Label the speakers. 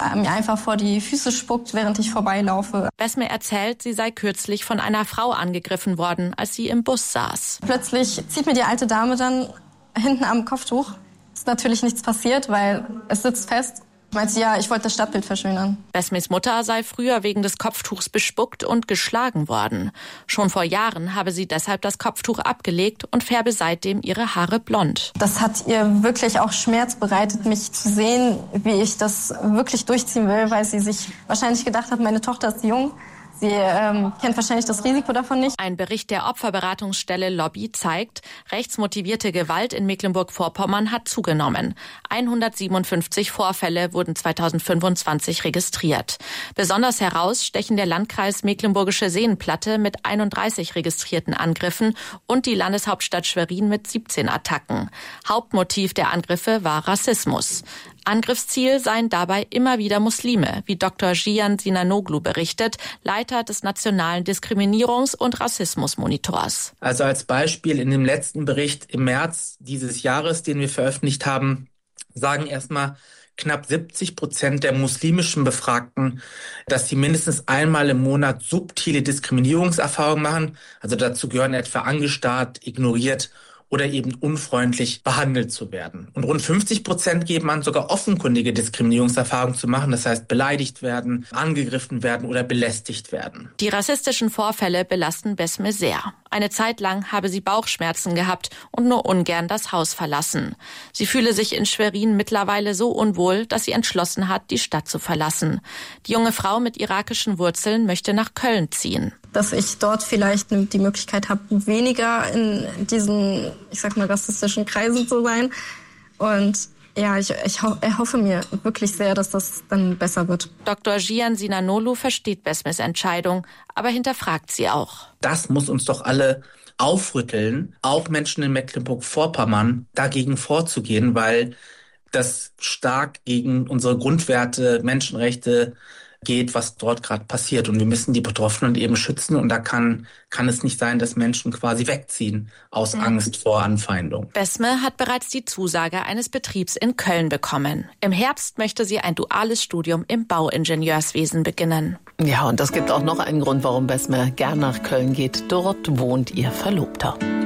Speaker 1: mir einfach vor die Füße spuckt, während ich vorbeilaufe.
Speaker 2: Besme erzählt, sie sei kürzlich von einer Frau angegriffen worden, als sie im Bus saß.
Speaker 1: Plötzlich zieht mir die alte Dame dann hinten am Kopftuch. Ist natürlich nichts passiert, weil es sitzt fest. Meint sie, ja, ich wollte das Stadtbild verschönern.
Speaker 2: Besmes Mutter sei früher wegen des Kopftuchs bespuckt und geschlagen worden. Schon vor Jahren habe sie deshalb das Kopftuch abgelegt und färbe seitdem ihre Haare blond.
Speaker 1: Das hat ihr wirklich auch Schmerz bereitet, mich zu sehen, wie ich das wirklich durchziehen will, weil sie sich wahrscheinlich gedacht hat, meine Tochter ist jung. Sie kennt wahrscheinlich das Risiko davon nicht.
Speaker 2: Ein Bericht der Opferberatungsstelle Lobby zeigt, rechtsmotivierte Gewalt in Mecklenburg-Vorpommern hat zugenommen. 157 Vorfälle wurden 2025 registriert. Besonders heraus stechen der Landkreis Mecklenburgische Seenplatte mit 31 registrierten Angriffen und die Landeshauptstadt Schwerin mit 17 Attacken. Hauptmotiv der Angriffe war Rassismus. Angriffsziel seien dabei immer wieder Muslime, wie Dr. Jian Sinanoglu berichtet, Leiter des Nationalen Diskriminierungs- und Rassismusmonitors.
Speaker 3: Also als Beispiel in dem letzten Bericht im März dieses Jahres, den wir veröffentlicht haben, sagen erstmal knapp 70% der muslimischen Befragten, dass sie mindestens einmal im Monat subtile Diskriminierungserfahrungen machen. Also dazu gehören etwa angestarrt, ignoriert oder eben unfreundlich behandelt zu werden. Und rund 50% geben an, sogar offenkundige Diskriminierungserfahrungen zu machen, das heißt beleidigt werden, angegriffen werden oder belästigt werden.
Speaker 2: Die rassistischen Vorfälle belasten Besme sehr. Eine Zeit lang habe sie Bauchschmerzen gehabt und nur ungern das Haus verlassen. Sie fühle sich in Schwerin mittlerweile so unwohl, dass sie entschlossen hat, die Stadt zu verlassen. Die junge Frau mit irakischen Wurzeln möchte nach Köln ziehen.
Speaker 1: Dass ich dort vielleicht die Möglichkeit habe, weniger in diesen, ich sag mal, rassistischen Kreisen zu sein. Und ja, ich erhoffe mir wirklich sehr, dass das dann besser wird.
Speaker 2: Dr. Jian Sinanoglu versteht Besmes Entscheidung, aber hinterfragt sie auch.
Speaker 3: Das muss uns doch alle aufrütteln, auch Menschen in Mecklenburg-Vorpommern, dagegen vorzugehen, weil das stark gegen unsere Grundwerte, Menschenrechte geht, was dort gerade passiert. Und wir müssen die Betroffenen eben schützen. Und da kann es nicht sein, dass Menschen quasi wegziehen aus Angst vor Anfeindung.
Speaker 2: Besme hat bereits die Zusage eines Betriebs in Köln bekommen. Im Herbst möchte sie ein duales Studium im Bauingenieurswesen beginnen.
Speaker 4: Ja, und das gibt auch noch einen Grund, warum Besme gern nach Köln geht. Dort wohnt ihr Verlobter.